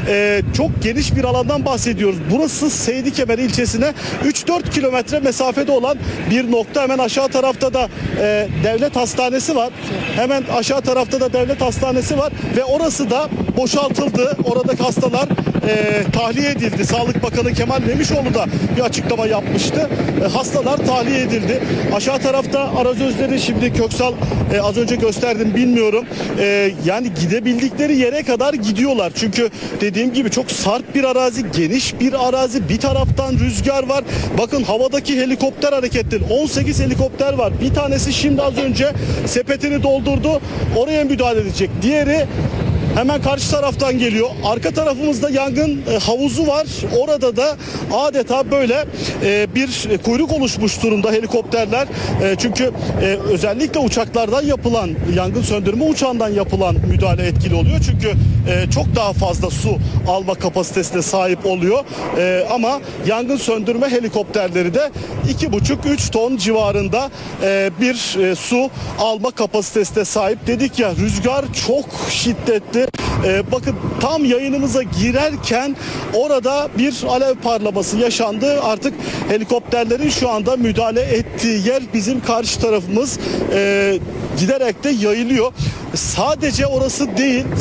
çok geniş bir alandan bahsediyoruz. Burası Seydikemer ilçesine 3-4 kilometre mesafede olan bir nokta. Hemen aşağı tarafta da devlet hastanesi var. Hemen aşağı tarafta da devlet hastanesi var ve orası da boşaltıldı. Oradaki hastalar tahliye edildi. Sağlık Bakanı Kemal Memişoğlu da bir açıklama yapmıştı. Hastalar tahliye edildi. Aşağı tarafta arazözleri şimdi Köksal az önce gösterdim, bilmiyorum. Yani gidebildikleri yere kadar gidiyorlar. Çünkü dediğim gibi çok sarp bir arazi, geniş bir arazi. Bir taraftan rüzgar var. Bakın havadaki helikopter hareketli. 18 helikopter var. Bir tanesi şimdi az önce sepetini doldurdu. Oraya müdahale edecek. Diğeri hemen karşı taraftan geliyor. Arka tarafımızda yangın havuzu var. Orada da adeta böyle bir kuyruk oluşmuş durumda helikopterler. Çünkü özellikle uçaklardan yapılan, yangın söndürme uçağından yapılan müdahale etkili oluyor. Çünkü çok daha fazla su alma kapasitesine sahip oluyor. Ama yangın söndürme helikopterleri de 2,5-3 ton civarında bir su alma kapasitesine sahip. Dedik ya, rüzgar çok şiddetli. Bakın tam yayınımıza girerken orada bir alev parlaması yaşandı. Artık helikopterlerin şu anda müdahale ettiği yer bizim karşı tarafımız, giderek de yayılıyor. Sadece orası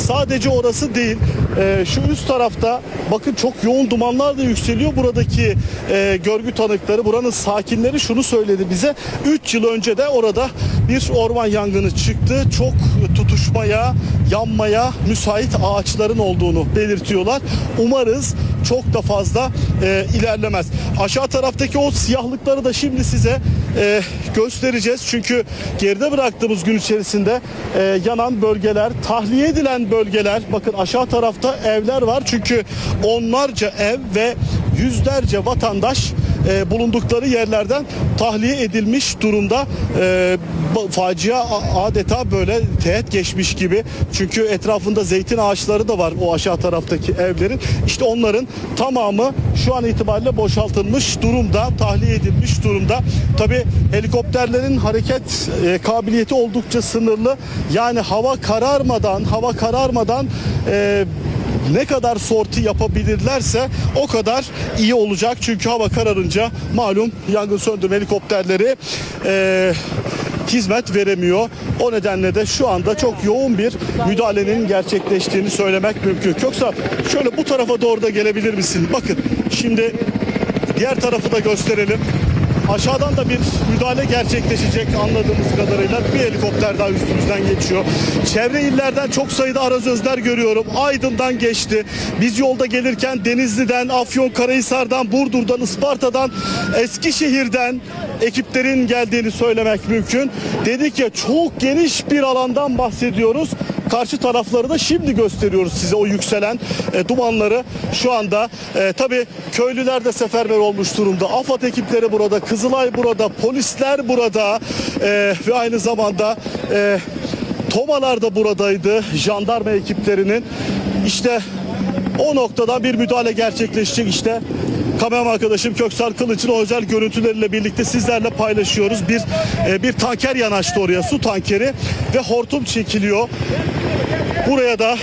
değil. Şu üst tarafta bakın çok yoğun dumanlar da yükseliyor. Buradaki görgü tanıkları, buranın sakinleri şunu söyledi bize. 3 yıl önce de orada bir orman yangını çıktı. Çok tutuşmaya, yanmaya müsait ağaçların olduğunu belirtiyorlar. Umarız çok da fazla ilerlemez. Aşağı taraftaki o siyahlıkları da şimdi size göstereceğiz. Çünkü geride bıraktığımız gün içerisinde yanan bölgeler, tahliye edilen bölgeler. Bakın aşağı tarafta evler var. Çünkü onlarca ev ve yüzlerce vatandaş bulundukları yerlerden tahliye edilmiş durumda. Facia adeta böyle teğet geçmiş gibi. Çünkü etrafında zeytin ağaçları da var o aşağı taraftaki evlerin. İşte onların tamamı şu an itibariyle boşaltılmış durumda, tahliye edilmiş durumda. Tabii helikopterlerin hareket kabiliyeti oldukça sınırlı. Yani hava kararmadan ne kadar sorti yapabilirlerse o kadar iyi olacak. Çünkü hava kararınca malum yangın söndürme helikopterleri hizmet veremiyor. O nedenle de şu anda çok yoğun bir müdahalenin gerçekleştiğini söylemek mümkün. Yoksa şöyle bu tarafa doğru da gelebilir misin? Bakın şimdi diğer tarafı da gösterelim. Aşağıdan da bir müdahale gerçekleşecek anladığımız kadarıyla. Bir helikopter daha üstümüzden geçiyor. Çevre illerden çok sayıda arazözler görüyorum. Aydın'dan geçti. Biz yolda gelirken Denizli'den, Afyonkarahisar'dan, Burdur'dan, Isparta'dan, Eskişehir'den ekiplerin geldiğini söylemek mümkün. Dedik ya, çok geniş bir alandan bahsediyoruz. Karşı tarafları da şimdi gösteriyoruz size, o yükselen dumanları şu anda. Tabii köylüler de seferber olmuş durumda. AFAD ekipleri burada, Kızılay burada, polisler burada ve aynı zamanda TOMA'lar da buradaydı, jandarma ekiplerinin. İşte o noktada bir müdahale gerçekleşecek. İşte kameraman arkadaşım Köksal Kılıç'ın o özel görüntüleriyle birlikte sizlerle paylaşıyoruz. Bir tanker yanaştı oraya, su tankeri, ve hortum çekiliyor. Buraya da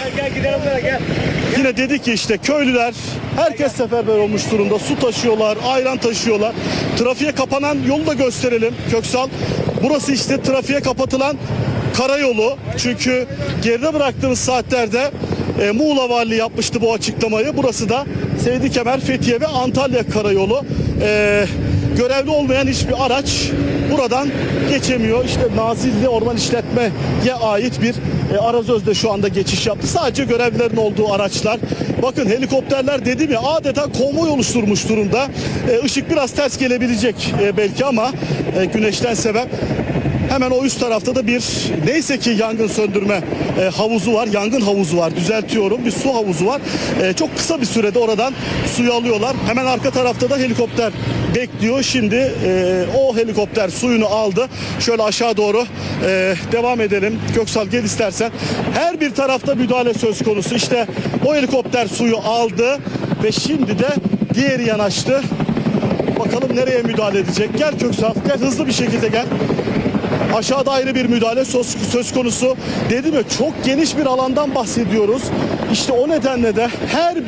yine dedik ki işte köylüler, herkes seferber olmuş durumda. Su taşıyorlar, ayran taşıyorlar. Trafiğe kapanan yolu da gösterelim Köksal. Burası işte trafiğe kapatılan karayolu. Çünkü geride bıraktığımız saatlerde Muğla Valiliği yapmıştı bu açıklamayı. Burası da Seydikemer, Fethiye ve Antalya karayolu. Görevli olmayan hiçbir araç buradan geçemiyor. İşte Nazilli Orman İşletme'ye ait bir arazöz de şu anda geçiş yaptı. Sadece görevlilerin olduğu araçlar. Bakın helikopterler, dedim ya, adeta konvoy oluşturmuş durumda. Işık biraz ters gelebilecek belki ama güneşten sebep. Hemen o üst tarafta da bir, neyse ki yangın söndürme havuzu var. Yangın havuzu var, düzeltiyorum. Bir su havuzu var. Çok kısa bir sürede oradan suyu alıyorlar. Hemen arka tarafta da helikopter bekliyor. Şimdi o helikopter suyunu aldı. Şöyle aşağı doğru devam edelim. Köksal, gel istersen. Her bir tarafta müdahale söz konusu. İşte o helikopter suyu aldı ve şimdi de diğeri yanaştı. Bakalım nereye müdahale edecek? Gel Köksal, gel, hızlı bir şekilde gel. Aşağıda ayrı bir müdahale söz konusu. Dedim ya, çok geniş bir alandan bahsediyoruz. İşte o nedenle de her